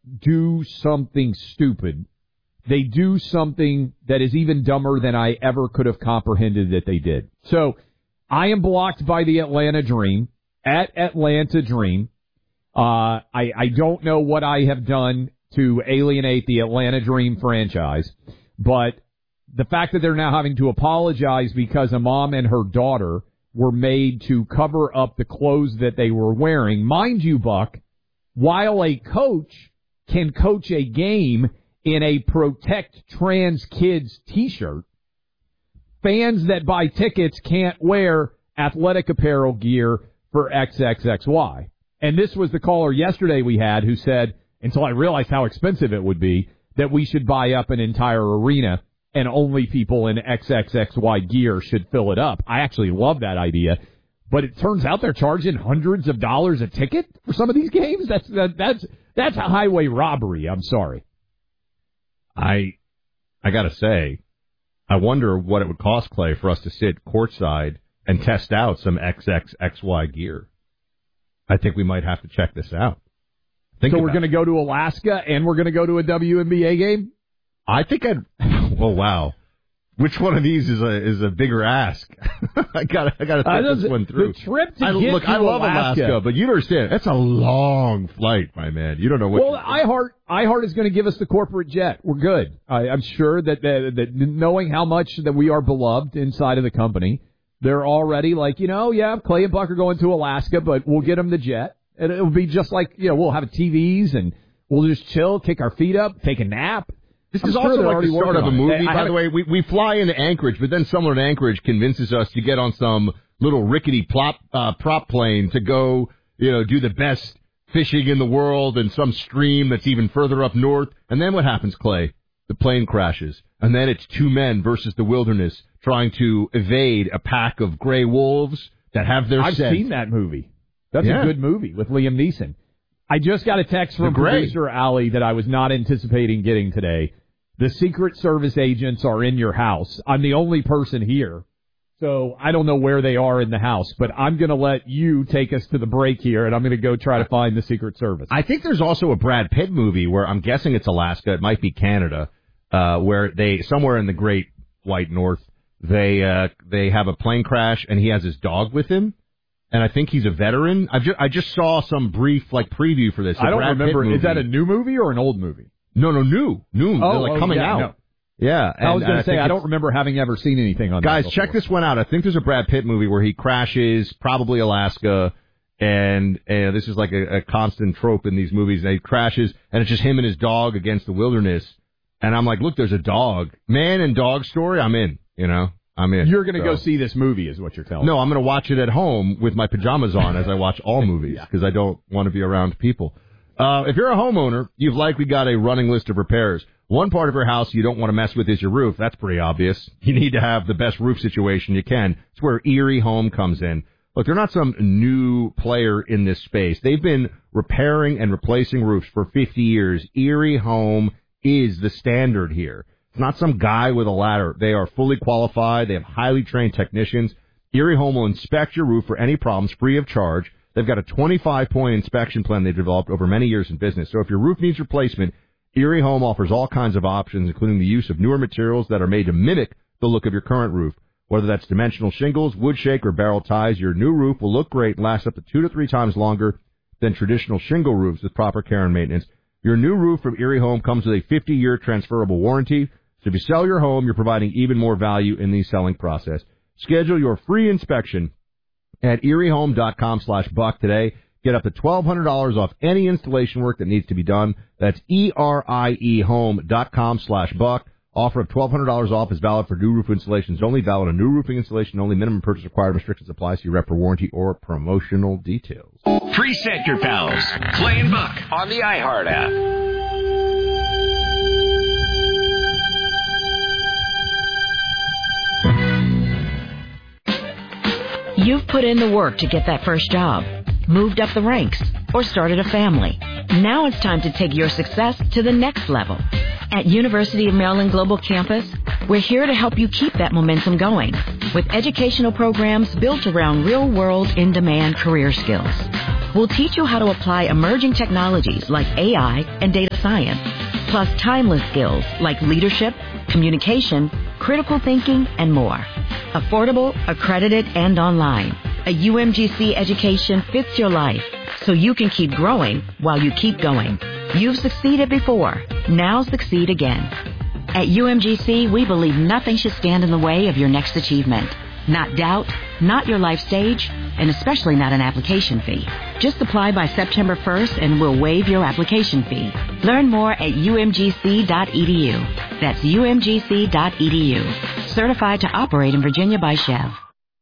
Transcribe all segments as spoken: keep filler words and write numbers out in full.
do something stupid. They do something that is even dumber than I ever could have comprehended that they did. So I am blocked by the Atlanta Dream, at Atlanta Dream. Uh, I, I don't know what I have done to alienate the Atlanta Dream franchise, but the fact that they're now having to apologize because a mom and her daughter were made to cover up the clothes that they were wearing. Mind you, Buck, while a coach can coach a game in a Protect Trans Kids t-shirt, fans that buy tickets can't wear athletic apparel gear for triple X Y. And this was the caller yesterday we had who said, until I realized how expensive it would be, that we should buy up an entire arena and only people in triple X Y gear should fill it up. I actually love that idea. But it turns out they're charging hundreds of dollars a ticket for some of these games. That's that, that's that's a highway robbery. I'm sorry. I I gotta say, I wonder what it would cost, Clay, for us to sit courtside and test out some triple X Y gear. I think we might have to check this out. Think so we're going to go to Alaska and we're going to go to a W N B A game? I think I'd. Oh wow. Which one of these is a is a bigger ask? I got I got to think uh, this one through. The trip to I, get look, to I love Alaska. Alaska, but you don't understand. That's a long flight, my man. You don't know what. Well, iHeart iHeart is going to give us the corporate jet. We're good. I, I'm sure that, that that knowing how much that we are beloved inside of the company, they're already like, you know, yeah, Clay and Buck are going to Alaska, but we'll get them the jet, and it'll be just like, you know, we'll have T Vs and we'll just chill, kick our feet up, take a nap. This I'm is sure also like the start of a movie, by the way. We we fly into Anchorage, but then someone in Anchorage convinces us to get on some little rickety plop, uh, prop plane to go, you know, do the best fishing in the world in some stream that's even further up north. And then what happens, Clay? The plane crashes. And then it's two men versus the wilderness trying to evade a pack of gray wolves that have their I've scent. seen that movie. That's yeah. a good movie with Liam Neeson. I just got a text from producer Allie that I was not anticipating getting today. The Secret Service agents are in your house. I'm the only person here, so I don't know where they are in the house, but I'm going to let you take us to the break here, and I'm going to go try to find the Secret Service. I think there's also a Brad Pitt movie where I'm guessing it's Alaska. It might be Canada, uh, where they, somewhere in the Great White North, they uh, they have a plane crash, and he has his dog with him. And I think he's a veteran. I just, I just saw some brief like preview for this. I don't Brad remember. Is that a new movie or an old movie? No, no, new, new. Oh, They're like oh, coming yeah, out. No. Yeah, I was going to say I it's... don't remember having ever seen anything on Guys, that. Guys, check this one out. I think there's a Brad Pitt movie where he crashes, probably Alaska, and uh, this is like a, a constant trope in these movies. And he crashes, and it's just him and his dog against the wilderness. And I'm like, look, there's a dog, man and dog story. I'm in. You know. I'm in. You're going to so. go see this movie is what you're telling no, me. No, I'm going to watch it at home with my pajamas on as I watch all movies because yeah. I don't want to be around people. Uh, if you're a homeowner, you've likely got a running list of repairs. One part of your house you don't want to mess with is your roof. That's pretty obvious. You need to have the best roof situation you can. It's where Erie Home comes in. Look, they're not some new player in this space. They've been repairing and replacing roofs for fifty years. Erie Home is the standard here. It's not some guy with a ladder. They are fully qualified. They have highly trained technicians. Erie Home will inspect your roof for any problems free of charge. They've got a twenty-five point inspection plan they've developed over many years in business. So if your roof needs replacement, Erie Home offers all kinds of options, including the use of newer materials that are made to mimic the look of your current roof. Whether that's dimensional shingles, wood shake, or barrel ties, your new roof will look great and last up to two to three times longer than traditional shingle roofs with proper care and maintenance. Your new roof from Erie Home comes with a fifty-year transferable warranty. So if you sell your home, you're providing even more value in the selling process. Schedule your free inspection at eriehome.com slash buck today. Get up to twelve hundred dollars off any installation work that needs to be done. That's E-R-I-E home.com slash buck. Offer of twelve hundred dollars off is valid for new roof installations only. Valid on new roofing installation only. Minimum purchase required. Restrictions apply. See rep for warranty or promotional details. Preset your pals. Clay and Buck on the iHeart app. You've put in the work to get that first job, moved up the ranks, or started a family. Now it's time to take your success to the next level. At University of Maryland Global Campus, we're here to help you keep that momentum going with educational programs built around real-world, in-demand career skills. We'll teach you how to apply emerging technologies like A I and data science, plus timeless skills like leadership, communication, critical thinking, and more. Affordable, accredited, and online. A U M G C education fits your life, so you can keep growing while you keep going. You've succeeded before. Now succeed again. At U M G C, we believe nothing should stand in the way of your next achievement. Not doubt, not your life stage, and especially not an application fee. Just apply by September first and we'll waive your application fee. Learn more at U M G C dot E D U. That's U M G C dot E D U. Certified to operate in Virginia by Chev.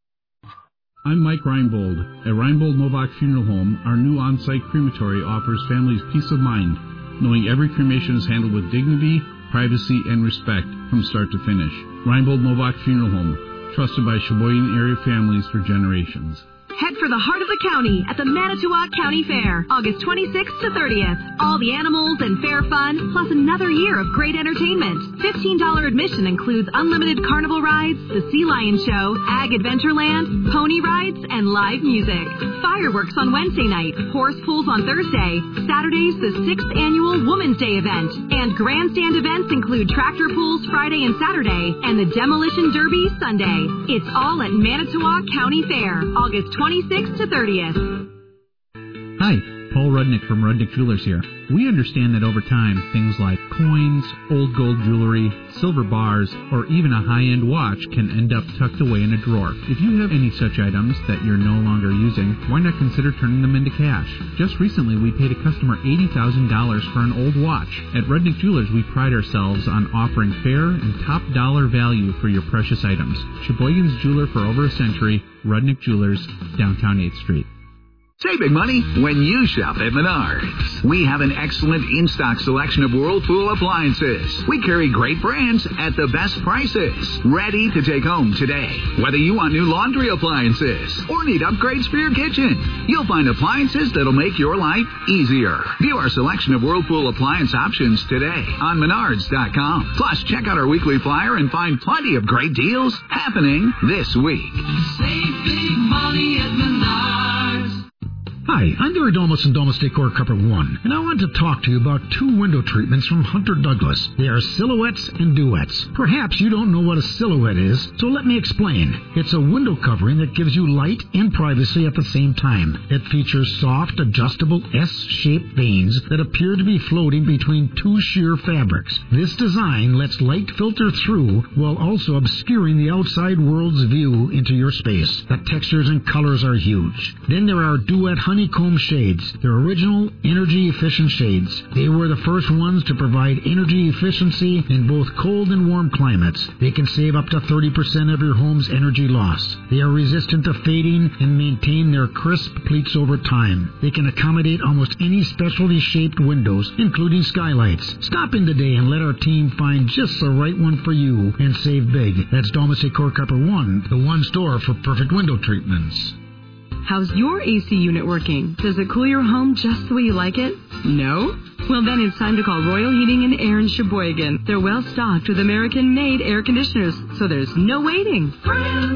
I'm Mike Reinbold. At Reinbold Novak Funeral Home, our new on-site crematory offers families peace of mind, knowing every cremation is handled with dignity, privacy, and respect from start to finish. Reinbold Novak Funeral Home, trusted by Sheboygan area families for generations. Head for the heart of the county at the Manitowoc County Fair, August twenty-sixth to thirtieth. All the animals and fair fun, plus another year of great entertainment. fifteen dollars admission includes unlimited carnival rides, the Sea Lion Show, Ag Adventureland, pony rides, and live music. Fireworks on Wednesday night, horse pulls on Thursday. Saturday's the sixth annual Women's Day event. And grandstand events include tractor pulls Friday and Saturday, and the Demolition Derby Sunday. It's all at Manitowoc County Fair, August twenty-sixth to thirtieth. Hi, Paul Rudnick from Rudnick Jewelers here. We understand that over time, things like coins, old gold jewelry, silver bars, or even a high-end watch can end up tucked away in a drawer. If you have any such items that you're no longer using, why not consider turning them into cash? Just recently, we paid a customer eighty thousand dollars for an old watch. At Rudnick Jewelers, we pride ourselves on offering fair and top dollar value for your precious items. Sheboygan's jeweler for over a century, Rudnick Jewelers, downtown eighth Street. Save big money when you shop at Menards. We have an excellent in-stock selection of Whirlpool appliances. We carry great brands at the best prices. Ready to take home today. Whether you want new laundry appliances or need upgrades for your kitchen, you'll find appliances that'll make your life easier. View our selection of Whirlpool appliance options today on Menards dot com. Plus, check out our weekly flyer and find plenty of great deals happening this week. Save big money at Menards. Hi, I'm Gary Domus from Domus Decor Copper One, and I want to talk to you about two window treatments from Hunter Douglas. They are silhouettes and duets. Perhaps you don't know what a silhouette is, so let me explain. It's a window covering that gives you light and privacy at the same time. It features soft, adjustable S-shaped vanes that appear to be floating between two sheer fabrics. This design lets light filter through while also obscuring the outside world's view into your space. The textures and colors are huge. Then there are duet honey honeycomb shades. They're original, energy-efficient shades. They were the first ones to provide energy efficiency in both cold and warm climates. They can save up to thirty percent of your home's energy loss. They are resistant to fading and maintain their crisp pleats over time. They can accommodate almost any specialty-shaped windows, including skylights. Stop in today and let our team find just the right one for you and save big. That's Domus Decor Copper One, the one store for perfect window treatments. How's your A C unit working? Does it cool your home just the way you like it? No? Well, then it's time to call Royal Heating and Air in Sheboygan. They're well stocked with American-made air conditioners, so there's no waiting.